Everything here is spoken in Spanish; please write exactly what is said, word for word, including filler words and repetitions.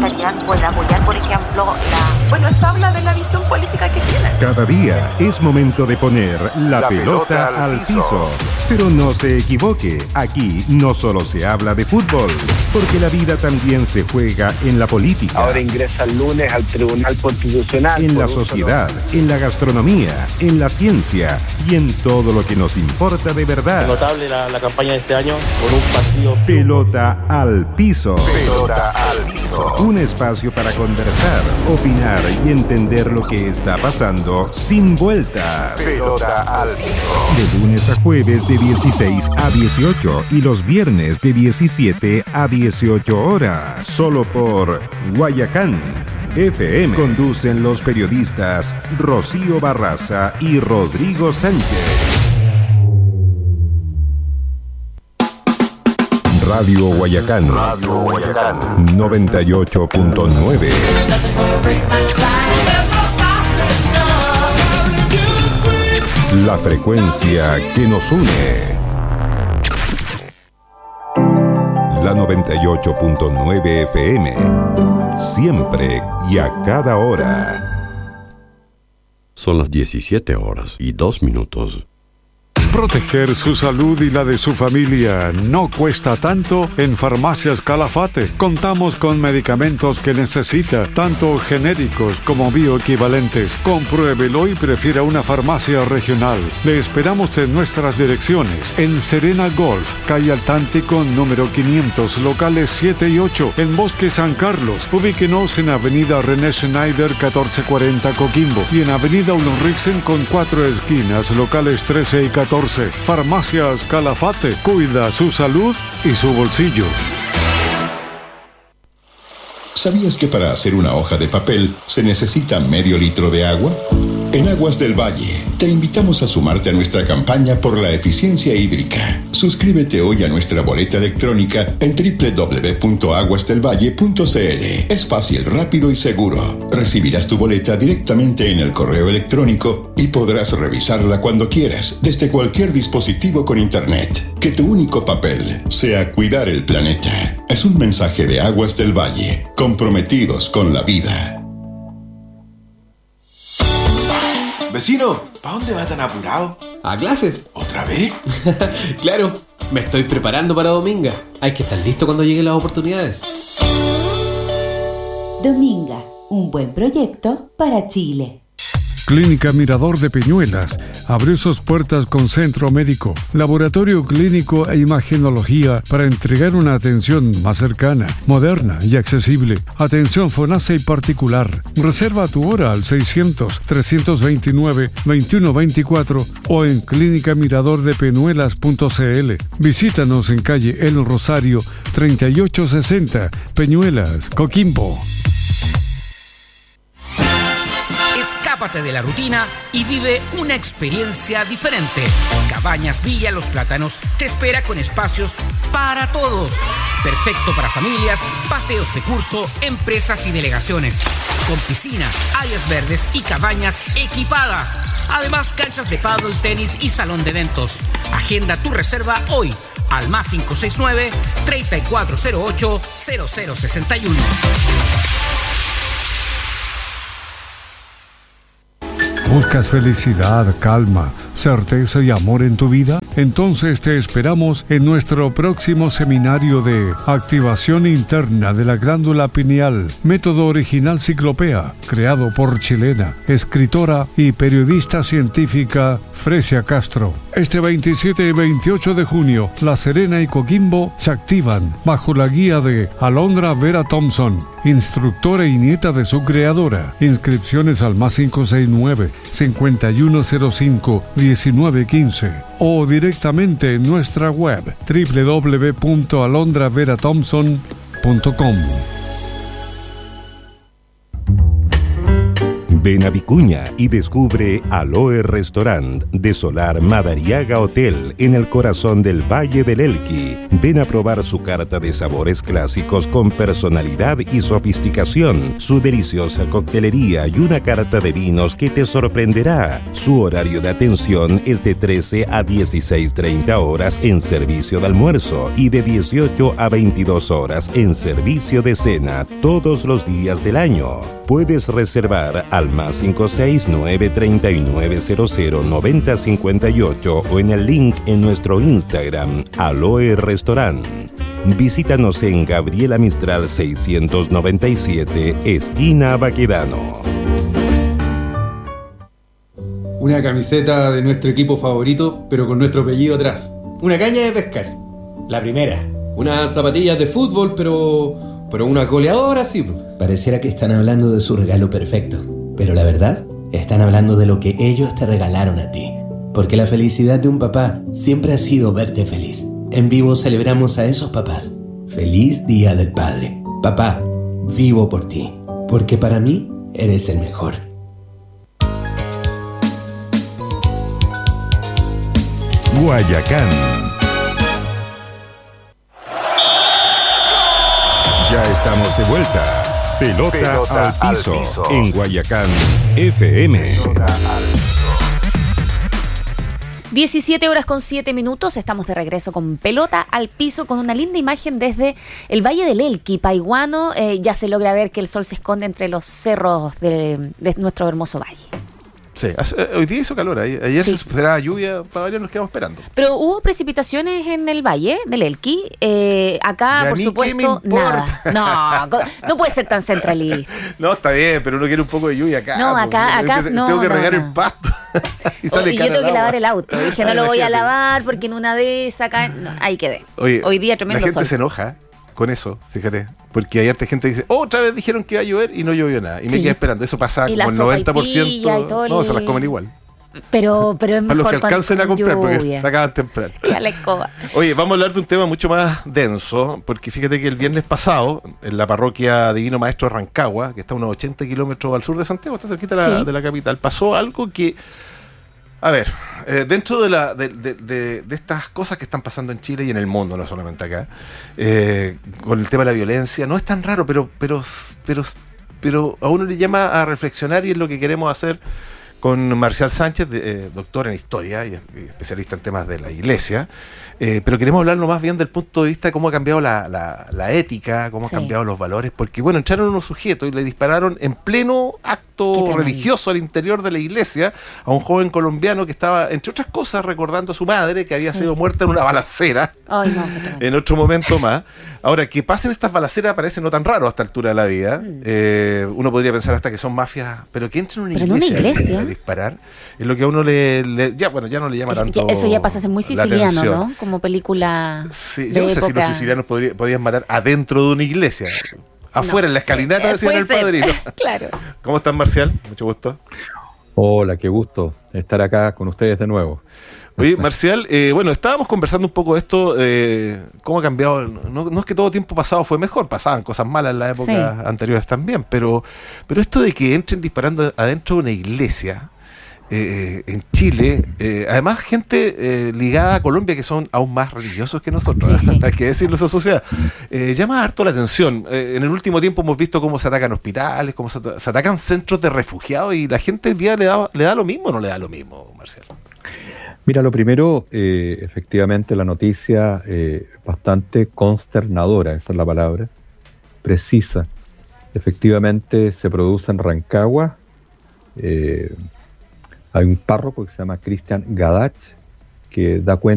estarían por apoyar, por ejemplo, la... Bueno, eso habla de la visión política que tienen. Cada día es momento de poner la, la pelota, pelota al piso. piso. Pero no se equivoque, aquí no solo se habla de fútbol, porque la vida también se juega en la política. Ahora ingresa el lunes al Tribunal Constitucional. En la sociedad, en la gastronomía, en la ciencia y en todo lo que nos importa de verdad. Notable la, la campaña de este año por un partido. Pelota al piso. Pelota al piso. Un espacio para conversar, opinar y entender lo que está pasando sin vueltas. Pelota al piso. De lunes a jueves de dieciséis a dieciocho y los viernes de diecisiete a dieciocho horas. Solo por Guayacán F M. Conducen los periodistas Rocío Barraza y Rodrigo Sánchez. Radio Guayacán, Radio Guayacán noventa y ocho punto nueve. La frecuencia que nos une. La noventa y ocho punto nueve F M. Siempre y a cada hora. Son las diecisiete horas y dos minutos. Proteger su salud y la de su familia no cuesta tanto en Farmacias Calafate. Contamos con medicamentos que necesita, tanto genéricos como bioequivalentes. Compruébelo y prefiera una farmacia regional. Le esperamos en nuestras direcciones. En Serena Golf, calle Altántico, número quinientos, locales siete y ocho. En Bosque San Carlos, ubíquenos en Avenida René Schneider, catorce cuarenta Coquimbo. Y en Avenida Ulriksen con cuatro esquinas, locales trece y catorce. Farmacias Calafate, cuida su salud y su bolsillo. ¿Sabías que para hacer una hoja de papel se necesita medio litro de agua? En Aguas del Valle, te invitamos a sumarte a nuestra campaña por la eficiencia hídrica. Suscríbete hoy a nuestra boleta electrónica en doble u doble u doble u punto aguas del valle punto c l. Es fácil, rápido y seguro. Recibirás tu boleta directamente en el correo electrónico y podrás revisarla cuando quieras, desde cualquier dispositivo con internet. Que tu único papel sea cuidar el planeta. Es un mensaje de Aguas del Valle, comprometidos con la vida. Vecino, ¿para dónde va tan apurado? ¿A clases? ¿Otra vez? Claro, me estoy preparando para Dominga. Hay que estar listo cuando lleguen las oportunidades. Dominga, un buen proyecto para Chile. Clínica Mirador de Peñuelas abrió sus puertas con centro médico, laboratorio clínico e imagenología para entregar una atención más cercana, moderna y accesible. Atención FONASA y particular. Reserva tu hora al seiscientos, trescientos veintinueve, veintiuno veinticuatro o en clínica mirador de peñuelas punto c l. Visítanos en calle El Rosario treinta y ocho sesenta, Peñuelas, Coquimbo. Escápate de la rutina y vive una experiencia diferente. Cabañas Villa Los Plátanos te espera con espacios para todos. Perfecto para familias, paseos de curso, empresas y delegaciones. Con piscina, áreas verdes y cabañas equipadas. Además, canchas de pádel, tenis y salón de eventos. Agenda tu reserva hoy al más cinco seis nueve, treinta y cuatro cero ocho, cero cero sesenta y uno. ¿Buscas felicidad, calma, certeza y amor en tu vida? Entonces te esperamos en nuestro próximo seminario de activación interna de la glándula pineal, método original Ciclopea, creado por chilena, escritora y periodista científica Fresia Castro. Este veintisiete y veintiocho de junio, La Serena y Coquimbo se activan bajo la guía de Alondra Vera Thompson, instructora y nieta de su creadora. Inscripciones al más cinco seis nueve, cincuenta y uno cero cinco, diecinueve quince o directamente en nuestra web doble u doble u doble u punto alondra vera thompson punto com. Ven a Vicuña y descubre Aloe Restaurant de Solar Madariaga Hotel en el corazón del Valle del Elqui. Ven a probar su carta de sabores clásicos con personalidad y sofisticación, su deliciosa coctelería y una carta de vinos que te sorprenderá. Su horario de atención es de trece a dieciséis treinta horas en servicio de almuerzo y de dieciocho a veintidós horas en servicio de cena todos los días del año. Puedes reservar al más cinco seis nueve tres nueve cero cero nueve cero cinco ocho o en el link en nuestro Instagram, Aloe Restaurant. Visítanos en Gabriela Mistral seiscientos noventa y siete, esquina Baquedano. Una camiseta de nuestro equipo favorito, pero con nuestro apellido atrás. Una caña de pescar, la primera. Unas zapatillas de fútbol, pero... pero una goleadora, sí. Pareciera que están hablando de su regalo perfecto, pero la verdad, están hablando de lo que ellos te regalaron a ti. Porque la felicidad de un papá siempre ha sido verte feliz. En Vivo celebramos a esos papás. Feliz Día del Padre. Papá, vivo por ti, porque para mí eres el mejor. Guayacán. Ya estamos de vuelta. Pelota, Pelota al, piso, al piso en Guayacán F M. diecisiete horas con siete minutos, estamos de regreso con Pelota al piso, con una linda imagen desde el Valle del Elqui, Paiguano. Eh, ya se logra ver que el sol se esconde entre los cerros de, de nuestro hermoso valle. Sí, hoy día hizo calor, ayer sí. Se esperaba lluvia, para varios nos quedamos esperando. Pero hubo precipitaciones en el valle del Elqui, eh, acá ya por supuesto nada. No, no puede ser tan centralista. No, está bien, pero uno quiere un poco de lluvia acá. No, acá, acá tengo no. Tengo que no, regar no. el pasto. Y, sale y yo tengo que lavar el auto. Dije, no Ay, lo voy gente. a lavar porque en una de esas acá, no, ahí quedé. Oye, hoy día tremendo la gente sol. Se enoja con eso, fíjate, porque ayer la gente dice, oh, otra vez dijeron que iba a llover y no llovió nada, y me sí. quedé esperando, eso pasaba como el noventa por ciento, no, el... se las comen igual. Pero, pero es mejor para los que alcancen a comprar, lluvia. Porque se acaban temprano. Qué la escoba. Oye, vamos a hablar de un tema mucho más denso, porque fíjate que el viernes pasado, en la parroquia Divino Maestro de Rancagua, que está a unos ochenta kilómetros al sur de Santiago, está cerquita de la, sí. de la capital, pasó algo que, a ver, eh, dentro de, la, de, de, de, de estas cosas que están pasando en Chile y en el mundo, no solamente acá, eh, con el tema de la violencia, no es tan raro, pero, pero, pero, pero a uno le llama a reflexionar, y es lo que queremos hacer con Marcial Sánchez, eh, doctor en historia y, y especialista en temas de la iglesia, eh, pero queremos hablarlo más bien del punto de vista de cómo ha cambiado la, la, la ética, cómo sí. han cambiado los valores, porque bueno, entraron unos sujetos y le dispararon en pleno acto religioso al interior de la iglesia a un joven colombiano que estaba, entre otras cosas, recordando a su madre que había sí. sido muerta en una balacera. Ay, no, en otro momento más. Ahora, que pasen estas balaceras parece no tan raro a esta altura de la vida. Mm. Eh, uno podría pensar hasta que son mafias, pero que entren en una pero iglesia, en una iglesia. A disparar, es lo que a uno le, le ya bueno ya no le llama tanto. Eso ya pasa a ser muy siciliano, ¿no? Como película. Sí, de yo no sé época. si los sicilianos podría, podían matar adentro de una iglesia, afuera no en la escalinata, sé. Decían el padrino. Claro. ¿Cómo estás, Marcial? Mucho gusto. Hola, qué gusto estar acá con ustedes de nuevo. Oye, Marcial, eh, bueno, estábamos conversando un poco de esto, eh, cómo ha cambiado, no, no es que todo tiempo pasado fue mejor, pasaban cosas malas en las épocas sí. anteriores también, pero, pero esto de que entren disparando adentro de una iglesia, eh, en Chile, eh, además gente eh, ligada a Colombia que son aún más religiosos que nosotros, sí, sí. hay que decirlo a esa sociedad, eh, llama harto la atención. Eh, en el último tiempo hemos visto cómo se atacan hospitales, cómo se, se atacan centros de refugiados, y la gente el día le da, le da lo mismo o no le da lo mismo, Marcial. Mira, lo primero, eh, efectivamente la noticia eh, bastante consternadora, esa es la palabra, precisa. Efectivamente se produce en Rancagua, eh, hay un párroco que se llama Cristian Gadach, que da cuenta